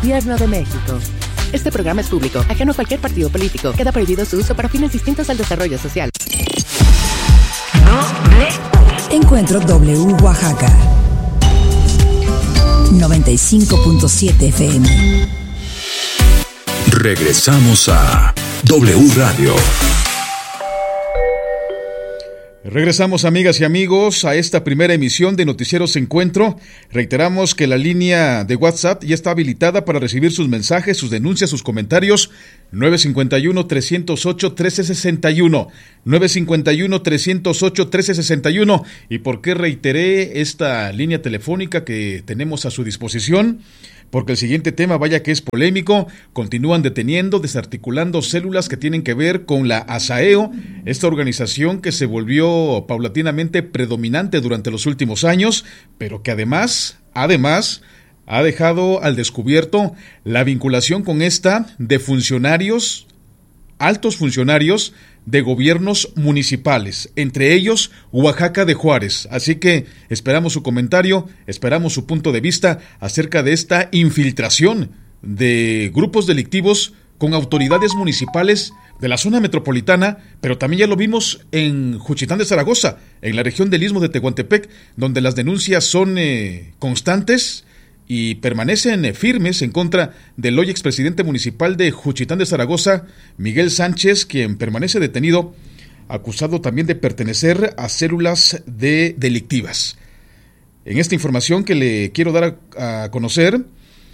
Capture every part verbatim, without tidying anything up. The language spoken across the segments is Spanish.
Gobierno de México. Este programa es público, ajeno a cualquier partido político. Queda prohibido su uso para fines distintos al desarrollo social. Encuentro W Oaxaca noventa y cinco punto siete F M. Regresamos a W Radio. Regresamos, amigas y amigos, a esta primera emisión de Noticieros Encuentro. Reiteramos que la línea de WhatsApp ya está habilitada para recibir sus mensajes, sus denuncias, sus comentarios. nueve cinco uno, tres cero ocho, uno tres seis uno. nueve cinco uno, tres cero ocho, uno tres seis uno. ¿Y por qué reiteré esta línea telefónica que tenemos a su disposición? Porque el siguiente tema, vaya que es polémico. Continúan deteniendo, desarticulando células que tienen que ver con la ASAEO, esta organización que se volvió paulatinamente predominante durante los últimos años, pero que además, además, ha dejado al descubierto la vinculación con esta de funcionarios, altos funcionarios de gobiernos municipales, entre ellos Oaxaca de Juárez. Así que esperamos su comentario, esperamos su punto de vista acerca de esta infiltración de grupos delictivos con autoridades municipales de la zona metropolitana, pero también ya lo vimos en Juchitán de Zaragoza, en la región del Istmo de Tehuantepec, donde las denuncias son eh, constantes y permanecen eh, firmes en contra del hoy expresidente municipal de Juchitán de Zaragoza, Miguel Sánchez, quien permanece detenido, acusado también de pertenecer a células de delictivas. En esta información que le quiero dar a, a conocer,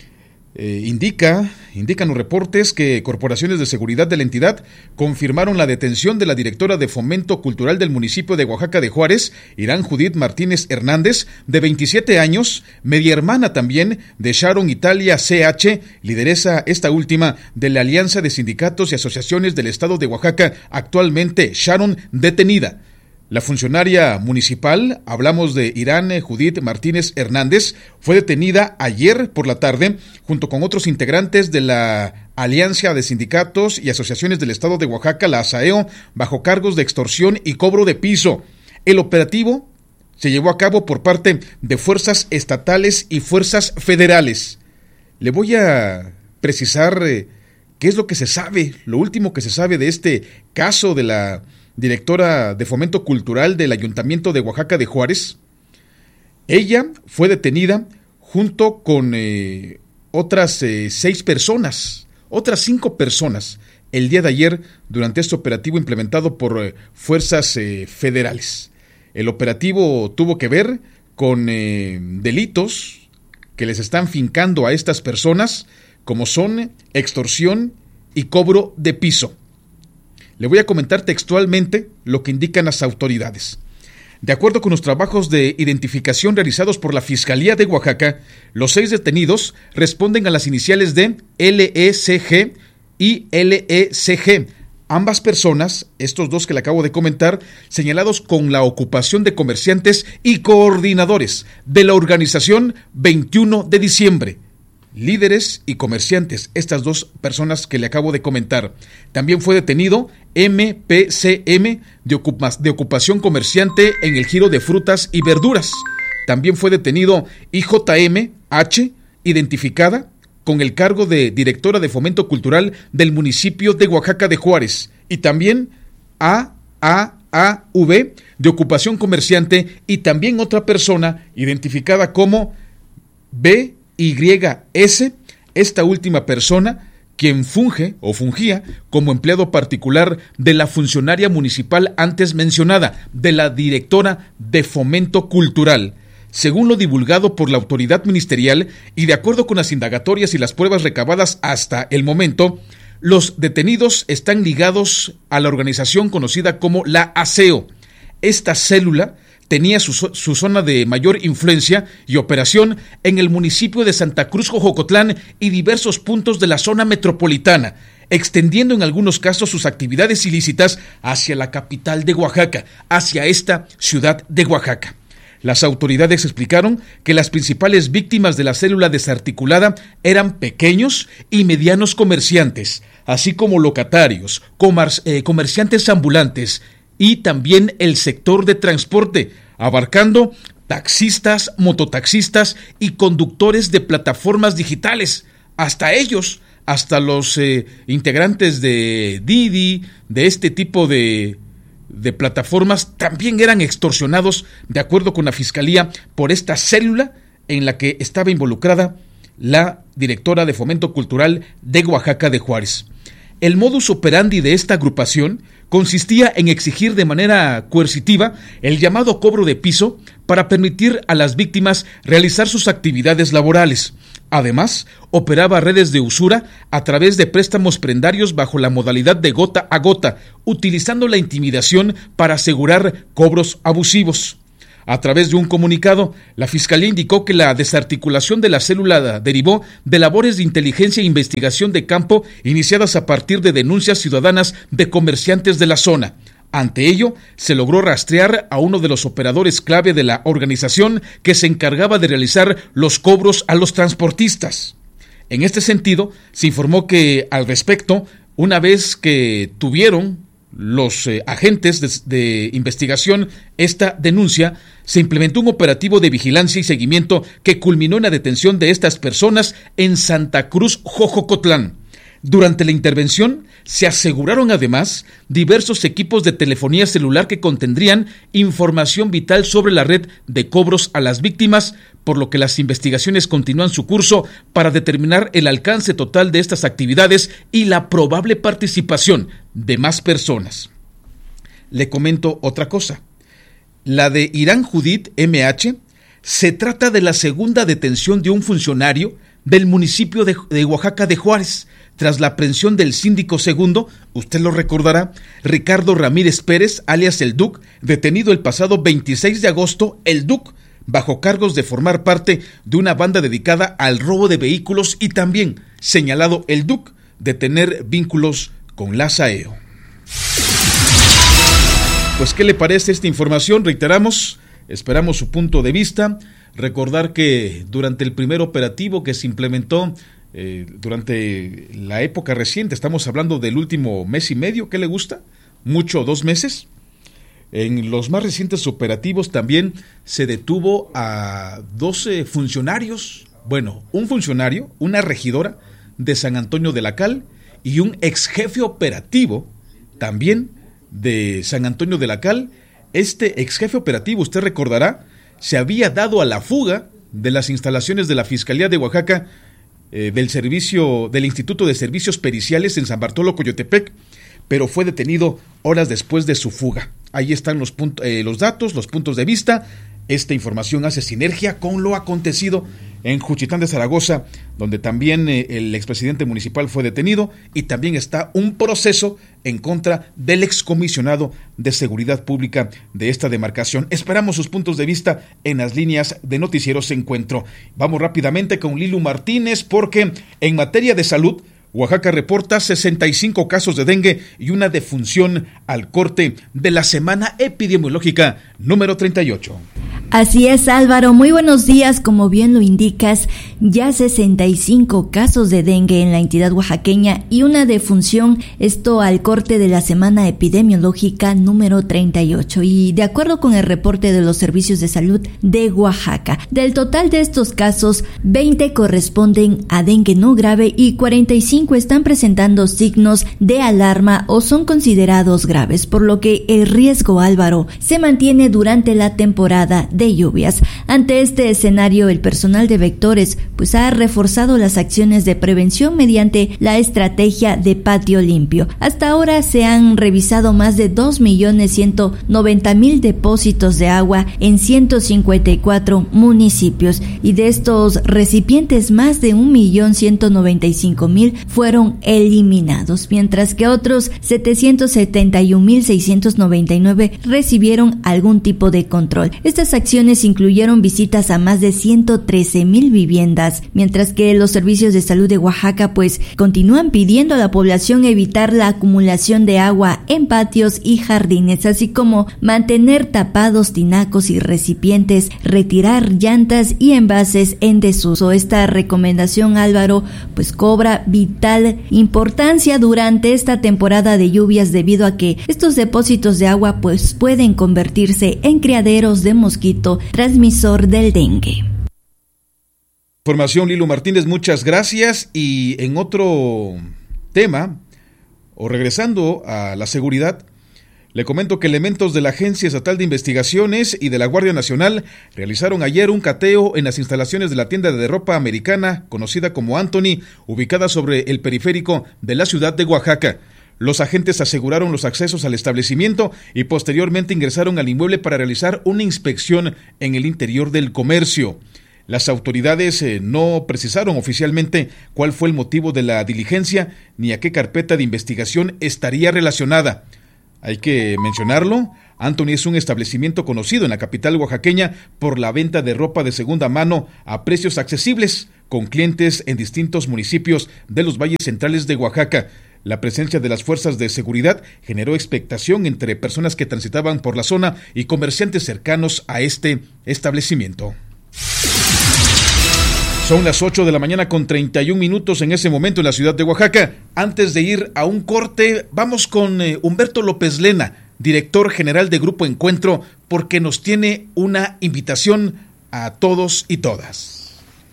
Eh, indica, indican los reportes que corporaciones de seguridad de la entidad confirmaron la detención de la directora de Fomento Cultural del municipio de Oaxaca de Juárez, Irán Judith Martínez Hernández, de veintisiete años, media hermana también de Sharon Italia C H, lideresa esta última de la Alianza de Sindicatos y Asociaciones del Estado de Oaxaca, actualmente Sharon detenida. La funcionaria municipal, hablamos de Irán Judith Martínez Hernández, fue detenida ayer por la tarde junto con otros integrantes de la Alianza de Sindicatos y Asociaciones del Estado de Oaxaca, la ASAEO, bajo cargos de extorsión y cobro de piso. El operativo se llevó a cabo por parte de fuerzas estatales y fuerzas federales. Le voy a precisar eh, qué es lo que se sabe, lo último que se sabe de este caso de la directora de Fomento Cultural del Ayuntamiento de Oaxaca de Juárez. Ella fue detenida junto con eh, otras eh, seis personas, otras cinco personas, el día de ayer durante este operativo implementado por eh, fuerzas eh, federales. El operativo tuvo que ver con eh, delitos que les están fincando a estas personas, como son extorsión y cobro de piso. Le voy a comentar textualmente lo que indican las autoridades. De acuerdo con los trabajos de identificación realizados por la Fiscalía de Oaxaca, los seis detenidos responden a las iniciales de L E C G y L E C G. Ambas personas, estos dos que le acabo de comentar, señalados con la ocupación de comerciantes y coordinadores de la organización veintiuno de diciembre. Líderes y comerciantes, estas dos personas que le acabo de comentar. También fue detenido M P C M de, ocupa- de ocupación comerciante en el giro de frutas y verduras. También fue detenido I J M H, identificada con el cargo de directora de Fomento Cultural del municipio de Oaxaca de Juárez. Y también A A A V de ocupación comerciante y también otra persona identificada como B Y S, esta última persona, quien funge o fungía como empleado particular de la funcionaria municipal antes mencionada, de la directora de Fomento Cultural. Según lo divulgado por la autoridad ministerial y de acuerdo con las indagatorias y las pruebas recabadas hasta el momento, los detenidos están ligados a la organización conocida como la ASEO. Esta célula tenía su, su zona de mayor influencia y operación en el municipio de Santa Cruz Jojocotlán y diversos puntos de la zona metropolitana, extendiendo en algunos casos sus actividades ilícitas hacia la capital de Oaxaca, hacia esta ciudad de Oaxaca. Las autoridades explicaron que las principales víctimas de la célula desarticulada eran pequeños y medianos comerciantes, así como locatarios, comer- eh, comerciantes ambulantes, y también el sector de transporte, abarcando taxistas, mototaxistas y conductores de plataformas digitales, hasta ellos, hasta los eh, integrantes de Didi, de este tipo de, de plataformas, también eran extorsionados, de acuerdo con la Fiscalía, por esta célula en la que estaba involucrada la directora de Fomento Cultural de Oaxaca de Juárez. El modus operandi de esta agrupación consistía en exigir de manera coercitiva el llamado cobro de piso para permitir a las víctimas realizar sus actividades laborales. Además, operaba redes de usura a través de préstamos prendarios bajo la modalidad de gota a gota, utilizando la intimidación para asegurar cobros abusivos. A través de un comunicado, la Fiscalía indicó que la desarticulación de la célula derivó de labores de inteligencia e investigación de campo iniciadas a partir de denuncias ciudadanas de comerciantes de la zona. Ante ello, se logró rastrear a uno de los operadores clave de la organización que se encargaba de realizar los cobros a los transportistas. En este sentido, se informó que, al respecto, una vez que tuvieron los eh, agentes de, de investigación esta denuncia, se implementó un operativo de vigilancia y seguimiento que culminó en la detención de estas personas en Santa Cruz, Jojocotlán. Durante la intervención, se aseguraron además diversos equipos de telefonía celular que contendrían información vital sobre la red de cobros a las víctimas, por lo que las investigaciones continúan su curso para determinar el alcance total de estas actividades y la probable participación de más personas. Le comento otra cosa. La de Irán Judith M H se trata de la segunda detención de un funcionario del municipio de, de Oaxaca de Juárez, tras la aprehensión del síndico segundo, usted lo recordará, Ricardo Ramírez Pérez, alias El Duc, detenido el pasado veintiséis de agosto, El Duc, bajo cargos de formar parte de una banda dedicada al robo de vehículos y también señalado El Duc de tener vínculos con la S A E O. Pues, ¿qué le parece esta información? Reiteramos, esperamos su punto de vista. Recordar que durante el primer operativo que se implementó eh, durante la época reciente, estamos hablando del último mes y medio, ¿qué le gusta? ¿Mucho? ¿Dos meses? En los más recientes operativos también se detuvo a doce funcionarios, bueno, un funcionario, una regidora de San Antonio de la Cal y un ex jefe operativo también de San Antonio de la Cal. Este ex jefe operativo, usted recordará, se había dado a la fuga de las instalaciones de la Fiscalía de Oaxaca, eh, del servicio del Instituto de Servicios Periciales en San Bartolo, Coyotepec, pero fue detenido horas después de su fuga. Ahí están los, punt- eh, los datos, los puntos de vista. Esta información hace sinergia con lo acontecido en Juchitán de Zaragoza, donde también eh, el expresidente municipal fue detenido, y también está un proceso en contra del excomisionado de Seguridad Pública de esta demarcación. Esperamos sus puntos de vista en las líneas de Noticieros Encuentro. Vamos rápidamente con Lilu Martínez, porque en materia de salud, Oaxaca reporta sesenta y cinco casos de dengue y una defunción al corte de la semana epidemiológica número treinta y ocho. Así es, Álvaro, muy buenos días. Como bien lo indicas, ya sesenta y cinco casos de dengue en la entidad oaxaqueña y una defunción, esto al corte de la semana epidemiológica número treinta y ocho. Y de acuerdo con el reporte de los servicios de salud de Oaxaca, del total de estos casos, veinte corresponden a dengue no grave y cuarenta y cinco están presentando signos de alarma o son considerados graves, por lo que el riesgo, Álvaro, se mantiene durante la temporada de lluvias. Ante este escenario, el personal de vectores pues ha reforzado las acciones de prevención mediante la estrategia de patio limpio. Hasta ahora se han revisado más de dos millones ciento noventa mil depósitos de agua en ciento cincuenta y cuatro municipios, y de estos recipientes más de un millón ciento noventa y cinco mil fueron eliminados, mientras que otros setecientos setenta y un mil seiscientos noventa y nueve recibieron algún tipo de control. Estas acciones incluyeron visitas a más de ciento trece mil viviendas, mientras que los servicios de salud de Oaxaca pues continúan pidiendo a la población evitar la acumulación de agua en patios y jardines, así como mantener tapados tinacos y recipientes, retirar llantas y envases en desuso. Esta recomendación, Álvaro, pues cobra vital importancia durante esta temporada de lluvias, debido a que estos depósitos de agua pues pueden convertirse en criaderos de mosquito transmisor del dengue. Formación Lilo Martínez, muchas gracias. Y en otro tema, o regresando a la seguridad, le comento que elementos de la Agencia Estatal de Investigaciones y de la Guardia Nacional realizaron ayer un cateo en las instalaciones de la tienda de ropa americana conocida como Anthony, ubicada sobre el periférico de la ciudad de Oaxaca. Los agentes aseguraron los accesos al establecimiento y posteriormente ingresaron al inmueble para realizar una inspección en el interior del comercio. Las autoridades eh, no precisaron oficialmente cuál fue el motivo de la diligencia ni a qué carpeta de investigación estaría relacionada. Hay que mencionarlo, Anthony es un establecimiento conocido en la capital oaxaqueña por la venta de ropa de segunda mano a precios accesibles, con clientes en distintos municipios de los valles centrales de Oaxaca. La presencia de las fuerzas de seguridad generó expectación entre personas que transitaban por la zona y comerciantes cercanos a este establecimiento. Son las ocho de la mañana con treinta y un minutos en ese momento en la ciudad de Oaxaca. Antes de ir a un corte, vamos con eh, Humberto López Lena, director general de Grupo Encuentro, porque nos tiene una invitación a todos y todas.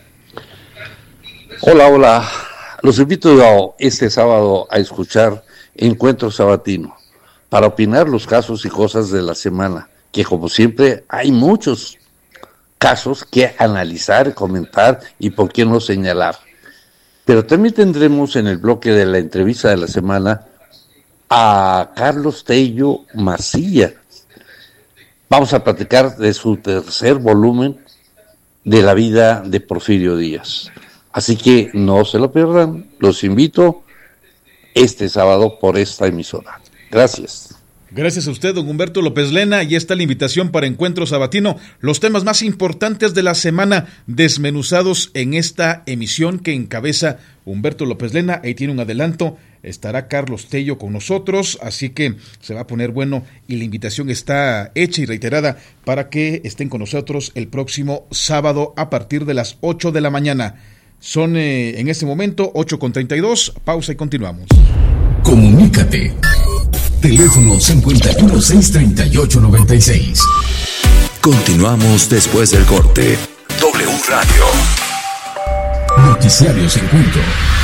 Hola, hola. Los invito este sábado a escuchar Encuentro Sabatino para opinar los casos y cosas de la semana, que como siempre hay muchos casos que analizar, comentar y por qué no señalar. Pero también tendremos en el bloque de la entrevista de la semana a Carlos Tello Macías. Vamos a platicar de su tercer volumen de la vida de Porfirio Díaz. Así que no se lo pierdan, los invito este sábado por esta emisora. Gracias. Gracias a usted, don Humberto López Lena, y está la invitación para Encuentro Sabatino, los temas más importantes de la semana desmenuzados en esta emisión que encabeza Humberto López Lena. Ahí tiene un adelanto, estará Carlos Tello con nosotros, así que se va a poner bueno y la invitación está hecha y reiterada para que estén con nosotros el próximo sábado a partir de las ocho de la mañana. Son eh, en este momento ocho con treinta y dos, pausa y continuamos. Comunícate. Teléfono cincuenta y uno, seiscientos treinta y ocho, noventa y seis. Continuamos después del corte. W Radio. Noticiarios Encuentro.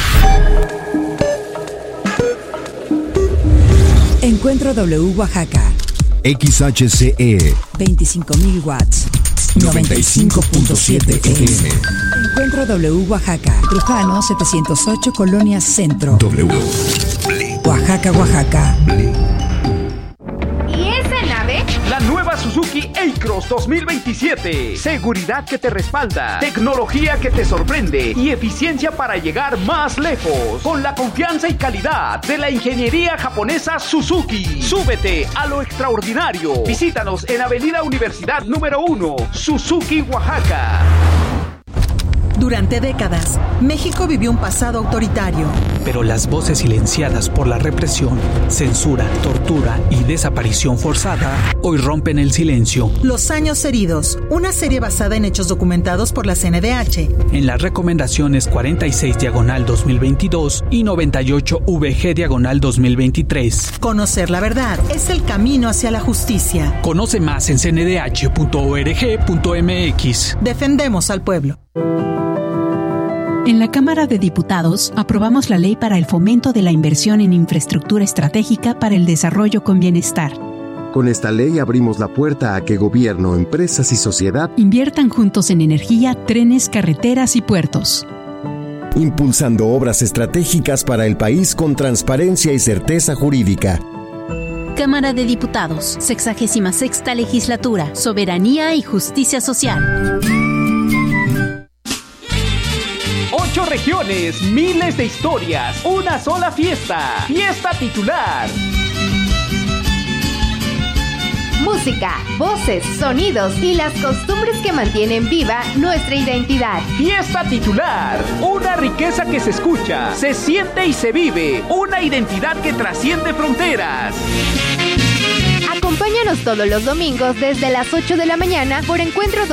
Encuentro W Oaxaca. X H C E. veinticinco mil watts. noventa y cinco punto siete F M. Encuentro W Oaxaca. Trujano setecientos ocho, Colonia Centro. W. Oaxaca, Oaxaca. ¿Y esa nave? La nueva Suzuki A-Cross dos mil veintisiete. Seguridad que te respalda, tecnología que te sorprende y eficiencia para llegar más lejos. Con la confianza y calidad de la ingeniería japonesa Suzuki. Súbete a lo extraordinario. Visítanos en Avenida Universidad número uno, Suzuki, Oaxaca. Durante décadas, México vivió un pasado autoritario. Pero las voces silenciadas por la represión, censura, tortura y desaparición forzada hoy rompen el silencio. Los años heridos, una serie basada en hechos documentados por la C N D H. En las recomendaciones cuarenta y seis diagonal dos mil veintidós y noventa y ocho V G diagonal dos mil veintitrés. Conocer la verdad es el camino hacia la justicia. Conoce más en c n d h punto org punto m x. Defendemos al pueblo. En la Cámara de Diputados aprobamos la ley para el fomento de la inversión en infraestructura estratégica para el desarrollo con bienestar. Con esta ley abrimos la puerta a que gobierno, empresas y sociedad inviertan juntos en energía, trenes, carreteras y puertos. Impulsando obras estratégicas para el país con transparencia y certeza jurídica. Cámara de Diputados, sexagésima sexta legislatura, soberanía y justicia social. Ocho regiones, miles de historias, una sola fiesta. Fiesta titular. Música, voces, sonidos y las costumbres que mantienen viva nuestra identidad. Fiesta titular. Una riqueza que se escucha, se siente y se vive. Una identidad que trasciende fronteras. Acompáñanos todos los domingos desde las ocho de la mañana por Encuentro